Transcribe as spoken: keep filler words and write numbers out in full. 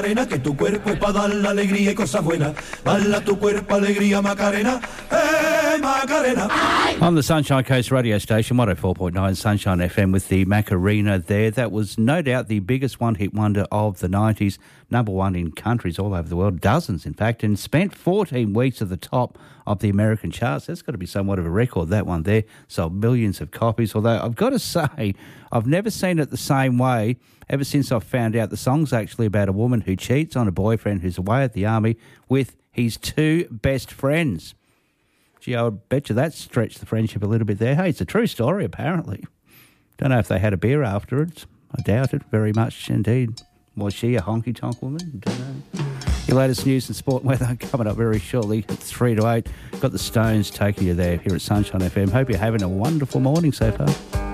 Que tu cuerpo es para dar la alegría y cosas buenas. Bala tu cuerpo, alegría, Macarena. Hey, Macarena. On the Sunshine Coast radio station, one oh four point nine Sunshine F M with the Macarena there. That was no doubt the biggest one-hit wonder of the nineties. Number one in countries all over the world, dozens in fact, and spent fourteen weeks at the top of the American charts. That's got to be somewhat of a record, that one there. Sold millions of copies, although I've got to say, I've never seen it the same way ever since I've found out the song's actually about a woman who cheats on a boyfriend who's away at the army with his two best friends. Gee, I bet you that stretched the friendship a little bit there. Hey, it's a true story, apparently. Don't know if they had a beer afterwards. I doubt it very much indeed. Was she a honky-tonk woman? Don't know. Your latest news and sport weather coming up very shortly at three to eight. Got the Stones taking you there here at Sunshine F M. Hope you're having a wonderful morning so far.